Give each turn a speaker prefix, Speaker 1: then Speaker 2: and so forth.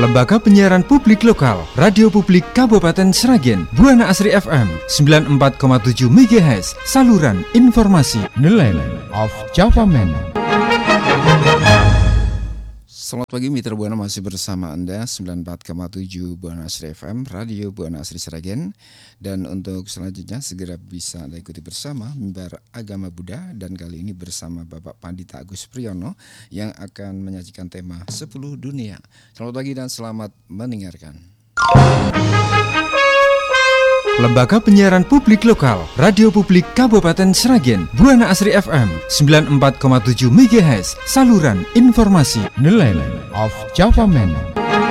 Speaker 1: Lembaga Penyiaran Publik Lokal, Radio Publik Kabupaten Sragen, Buana Asri FM 94,7 MHz, saluran informasi Nelayan of Java Man.
Speaker 2: Selamat pagi Mitra Buana, masih bersama Anda 94,7 Buana Asri FM, Radio Buana Asri Sragen. Dan untuk selanjutnya segera bisa Anda ikuti bersama Mimbar Agama Buddha, dan kali ini bersama Bapak Pandita Agus Priyono yang akan menyajikan tema 10 dunia. Selamat pagi dan selamat mendengarkan.
Speaker 1: Lembaga Penyiaran Publik Lokal, Radio Publik Kabupaten Sragen, Buana Asri FM 94,7 MHz, saluran informasi Nelayan of Java Man.